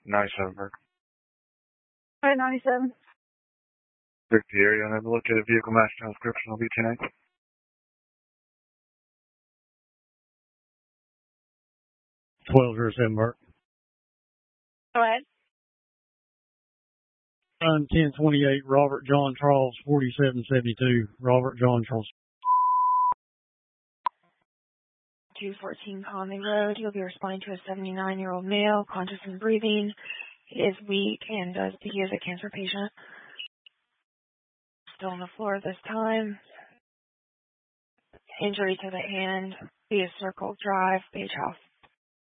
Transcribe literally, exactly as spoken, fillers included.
ninety-seven, Burke. All right, ninety-seven. Clear the area and have a look at a vehicle matching the description. I'll be ten eight. twelve zero seven, Burke. Go ahead. Sun ten twenty-eight, Robert John Charles, forty-seven seventy-two. Robert John Charles. two fourteen Conley Road. You'll be responding to a seventy-nine-year-old male, conscious and breathing. He is weak and does he is a cancer patient. Still on the floor at this time. Injury to the hand via Circle Drive, Beach House.